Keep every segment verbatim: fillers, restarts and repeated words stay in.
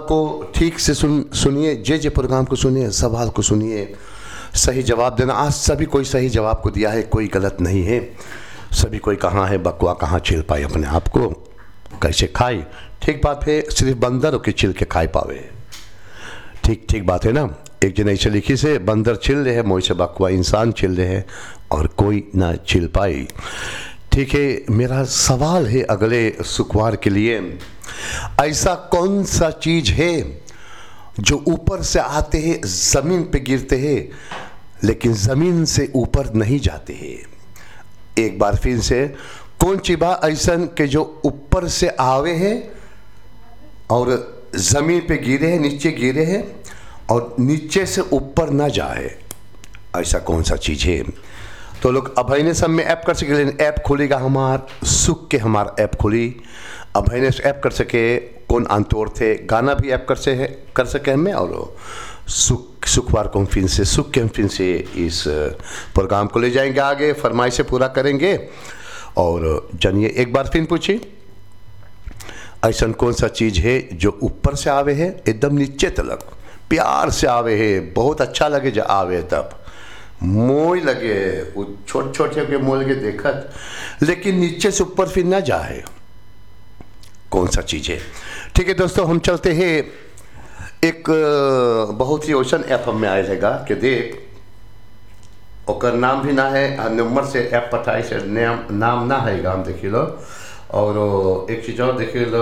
को ठीक से सुन सुनिए, जे जे प्रोग्राम को सुनिए, सवाल को सुनिए, सही जवाब देना। आज सभी कोई सही जवाब को दिया है, कोई गलत नहीं है। सभी कोई कहाँ है बकवा, कहाँ छिल पाई अपने आप को, कैसे खाई। ठीक बात है, सिर्फ बंदर के छिल के खाई पावे। ठीक ठीक बात है ना। एक जन ऐसे लिखी से बंदर छिल रहे हैं, मोह से बकवा इंसान छिल रहे हैं और कोई ना छिल पाई। ठीक है, मेरा सवाल है अगले शुक्रवार के लिए, ऐसा कौन सा चीज़ है जो ऊपर से आते हैं ज़मीन पे गिरते हैं लेकिन ज़मीन से ऊपर नहीं जाते हैं। एक बार फिर से, कौन चीज़ ऐसा के जो ऊपर से आवे है और ज़मीन पे गिरे हैं, नीचे गिरे हैं और नीचे से ऊपर ना जाए, ऐसा कौन सा चीज़ है। तो लोग अभय ने सब में ऐप कर सके, लेकिन ऐप खुलेगा हमार सुख के, हमार ऐप खुली अभय ने ऐप कर सके। कौन अंतोर थे गाना भी ऐप कर से है कर सके हमें, और सुख शुक्रवार को फिर से सुख के फिर से इस प्रोग्राम को ले जाएंगे आगे, फरमाइश से पूरा करेंगे। और जानिए एक बार फिर पूछिए, ऐसा कौन सा चीज़ है जो ऊपर से आवे है एकदम नीचे तलक, प्यार से आवे है, बहुत अच्छा लगे जब आवे, तब मोह लगे, वो छोटे छोटे के मोह लगे देखत, लेकिन नीचे से ऊपर फिर ना जाए, कौन सा चीज़ है। ठीक है दोस्तों, हम चलते हैं। एक बहुत ही ओशन ऐप हमें आया रहेगा कि देख ओकर नाम भी ना है, नंबर से ऐप पठाई से नाम नाम ना है, हम देखिए लो। और एक चीज़ और देखिए लो,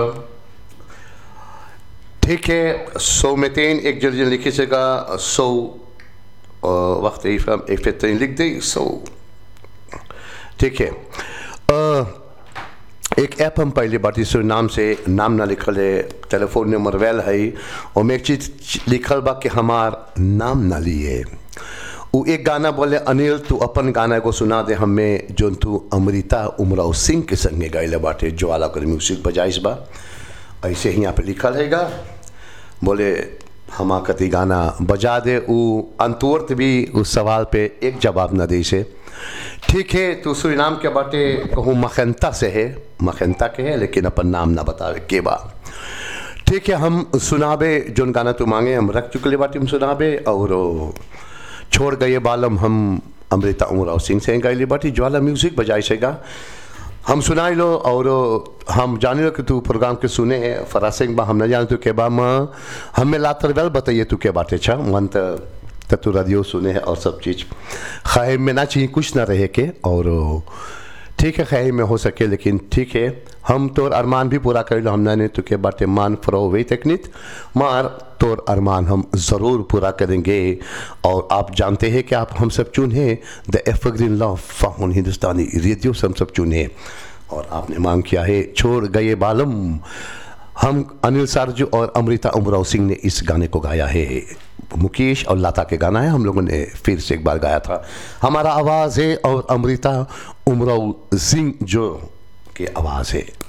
ठीक है। सौ में तीन एक जल्दी लिखी सेगा, सौ वक्त एक फिर लिख दे सौ। ठीक है, आ, एक ऐप हम पहले बात इस नाम से नाम ना लिखल है, टेलीफोन नंबर वेल है, और में एक चीज़ लिखल बा कि हमार नाम ना लिए। वो एक गाना बोले, अनिल तू अपन गाना को सुना दे हमें, जो तू अमृता उमराव सिंह के संगे गाइले बाटे, ज्वाला कर म्यूजिक बजाइस बा, ऐसे ही यहाँ पे लिखल हैगा। बोले हमा कति गाना बजा दे, वो अंतोर्त भी उस सवाल पे एक जवाब न दे से। ठीक है, तो सुरीनाम के बाटे कहूँ मखंता से है, मखंता के है, लेकिन अपन नाम ना बतावे के बा। ठीक है, हम सुनाबे जोन गाना तू मांगे हम रख चुके बाटे, हम सुनाबे। और छोड़ गए बालम हम अमृता उमराव सिंह से गाइले बाटी, ज्वाला म्यूजिक बजाई सेगा, हम सुनाई लो। और हम जाने लो कि तू प्रोग्राम के सुने हैं फरासिंग बा, हम न जाने तू के बा माँ हमें लातर वेल बताइए तू के बाटे छा मन तो तू रेडियो सुने है और सब चीज़ ख्याल में ना चाहिए कुछ ना रहे के। और ठीक है, ख्याल में हो सके, लेकिन ठीक है हम तोर अरमान भी पूरा कर लो, हम ना तो के बाटे मान फरो वे तकनीत मार तोर अरमान हम ज़रूर पूरा करेंगे। और आप जानते हैं कि आप हम सब चुन हैं the evergreen love found Hindustani radio से हम सब चुने, और आपने मांग किया है छोड़ गए बालम। हम अनिल सारजू और अमृता उमराव सिंह ने इस गाने को गाया है, मुकेश और लता के गाना है, हम लोगों ने फिर से एक बार गाया था। हमारा आवाज़ है और अमृता उमराव सिंह जो की आवाज़ है।